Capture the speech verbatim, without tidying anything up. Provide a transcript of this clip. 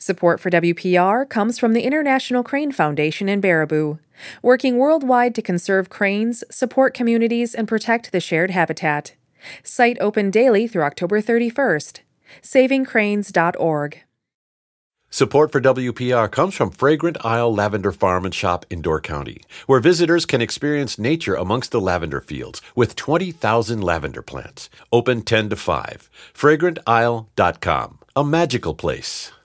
Support for W P R comes from the International Crane Foundation in Baraboo, working worldwide to conserve cranes, support communities, and protect the shared habitat. Site open daily through October thirty-first. saving cranes dot org. Support for W P R comes from Fragrant Isle Lavender Farm and Shop in Door County, where visitors can experience nature amongst the lavender fields with twenty thousand lavender plants. Open ten to five. fragrant isle dot com. A magical place.